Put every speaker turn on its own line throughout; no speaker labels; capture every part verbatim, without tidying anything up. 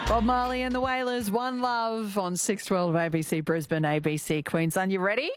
Bob Marley and the Wailers, One Love on six twelve A B C Brisbane, A B C Queensland. You ready?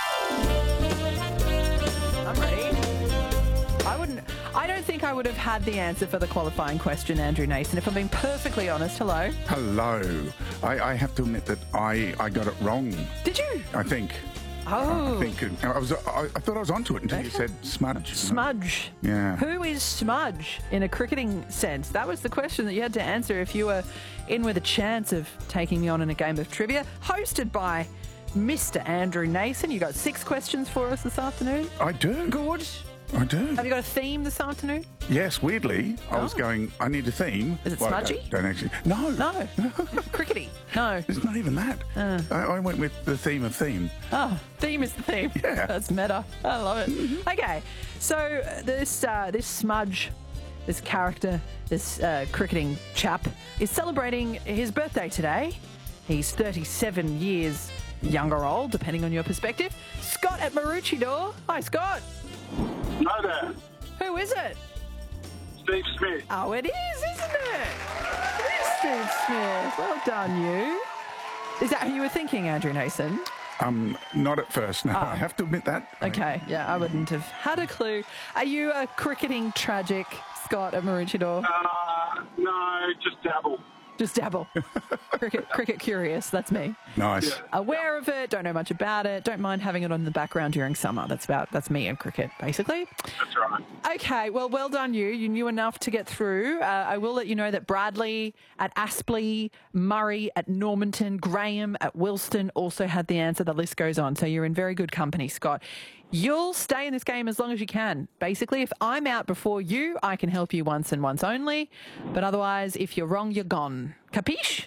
I'm ready. I wouldn't. I don't think I would have had the answer for the qualifying question, Andrew Nason, if I'm being perfectly honest. Hello.
Hello. I, I have to admit that I, I got it wrong.
Did you?
I think.
Oh.
I think I was. I, I thought I was onto it until you said smudge.
Smudge.
Yeah.
Who is Smudge in a cricketing sense? That was the question that you had to answer if you were in with a chance of taking me on in a game of trivia. Hosted by Mister Andrew Nason. You got six questions for us this afternoon.
I do.
Good.
I do.
Have you got a theme this afternoon?
Yes, weirdly, I was
Oh.
going, I need a theme.
Is it
Well, I
smudgy?
Don't, don't actually. No.
No. Crickety. No.
It's not even that.
Uh.
I, I went with the theme of theme.
Oh, theme is the theme.
Yeah.
That's meta. I love it. Okay, so uh, this uh, this Smudge, this character, this uh, cricketing chap, is celebrating his birthday today. He's thirty-seven years younger old, depending on your perspective. Scott at Maroochydore. Hi, Scott.
Hi there,
Who is it?
Steve Smith.
Oh, it is, isn't it? It is Steve Smith. Well done, you. Is that who you were thinking, Andrew Nason?
Um, not at first. No,
Oh.
I have to admit that. I-
Okay, yeah, I wouldn't have had a clue. Are you a cricketing tragic, Scott at Maroochydore?
Uh, no, just dabble.
Just dabble. cricket, cricket curious, that's me.
Nice.
Yeah.
Aware of it, don't know much about it, don't mind having it on the background during summer. That's about, that's me and cricket, basically.
That's right.
Okay, well, well done you. You knew enough to get through. Uh, I will let you know that Bradley at Aspley, Murray at Normanton, Graham at Wilston also had the answer. The list goes on. So you're in very good company, Scott. You'll stay in this game as long as you can. Basically, if I'm out before you, I can help you once and once only. But otherwise, if you're wrong, you're gone. Capiche?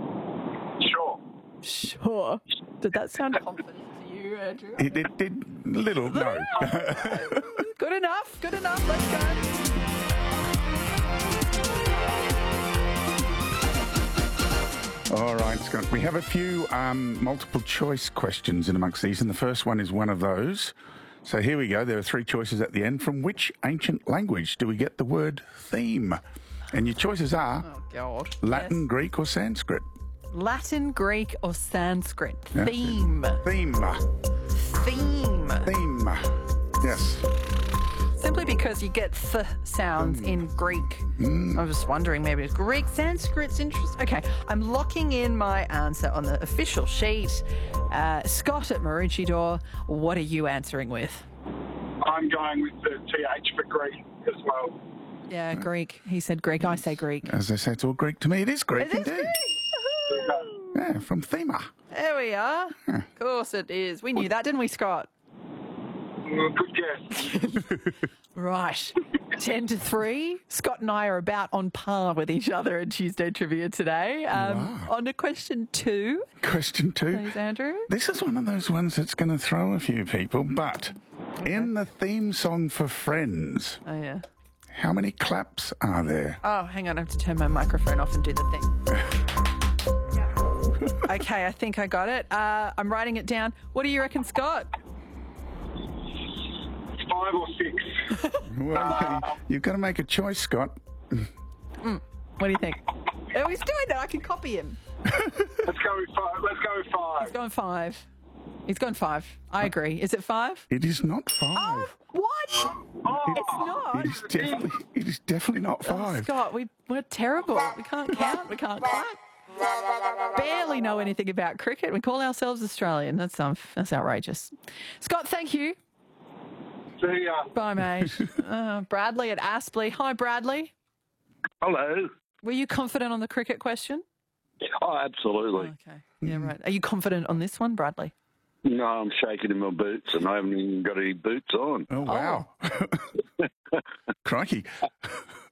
Sure.
Sure. Did that sound confident to you, Andrew?
It, it did little, no.
Good enough. Good enough. Let's go.
All right, Scott. We have a few um, multiple choice questions in amongst these, and the first one is one of those. So here we go. There are three choices at the end. From which ancient language do we get the word theme? And your choices are
Oh, God.
Latin,
Yes.
Greek, or Sanskrit.
Latin, Greek, or Sanskrit?
Yeah.
Theme.
Theme.
Theme.
Theme. Yes.
Simply because you get th sounds in Greek.
Mm.
I was just wondering, maybe it's Greek, Sanskrit's interesting. Okay, I'm locking in my answer on the official sheet. Uh, Scott at Maroochydore, what are you answering with?
I'm going with the T H for Greek as well.
Yeah, Greek. He said Greek. I say Greek.
As I say, it's all Greek to me. It is Greek,
It is
indeed.
Greek. Woohoo!
Yeah, from Thema.
There we are. Of course it is. We knew that, didn't we, Scott?
Mm, Good guess.
Right. ten to three. Scott and I are about on par with each other in Tuesday Trivia today. Um,
Wow.
On to question two,
Question two.
please, Andrew.
This is one of those ones that's going to throw a few people, but in the theme song for Friends,
Oh, yeah.
how many claps are there?
Oh, hang on. I have to turn my microphone off and do the thing. Okay, I think I got it. Uh, I'm writing it down. What do you reckon, Scott?
Five or six.
Well, you've got to make a choice, Scott.
What do you think? Oh, he's doing that. I can copy him.
Let's go with five. Let's go with
He's
five.
going five. He's going five. I agree. Is it five?
It is not five.
Oh, what?
Oh,
It's not.
It is definitely, it is definitely not five.
Scott, we, we're terrible. We can't count. We can't clap. Barely know anything about cricket. We call ourselves Australian. That's um, that's outrageous. Scott, thank you.
See ya.
Bye, mate. uh, Bradley at Aspley. Hi, Bradley.
Hello.
Were you confident on the cricket question?
Oh, absolutely.
Okay. Yeah, right. Are you confident on this one, Bradley?
No, I'm shaking in my boots and I haven't even got any boots on.
Oh, wow. Crikey.